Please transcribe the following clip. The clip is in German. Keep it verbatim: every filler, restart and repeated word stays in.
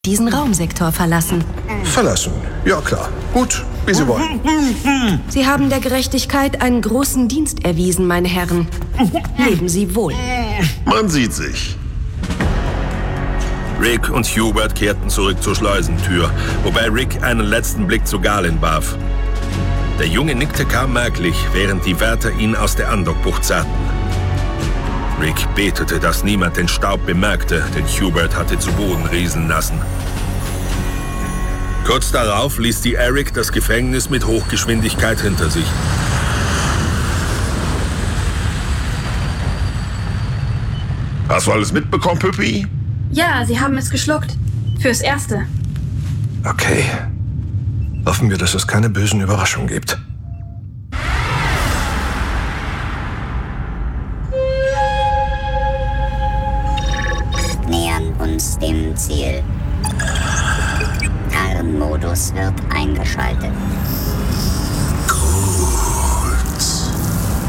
diesen Raumsektor verlassen. Verlassen? Ja, klar. Gut, wie Sie wollen. Sie haben der Gerechtigkeit einen großen Dienst erwiesen, meine Herren. Leben Sie wohl. Man sieht sich. Rick und Hubert kehrten zurück zur Schleusentür, wobei Rick einen letzten Blick zu Galen warf. Der Junge nickte kaum merklich, während die Wärter ihn aus der Andockbucht zerrten. Rick betete, dass niemand den Staub bemerkte, den Hubert hatte zu Boden rieseln lassen. Kurz darauf ließ die Eric das Gefängnis mit Hochgeschwindigkeit hinter sich. Hast du alles mitbekommen, Püppi? Ja, sie haben es geschluckt. Fürs Erste. Okay. Hoffen wir, dass es keine bösen Überraschungen gibt. Nähern uns dem Ziel. Tarnmodus wird eingeschaltet.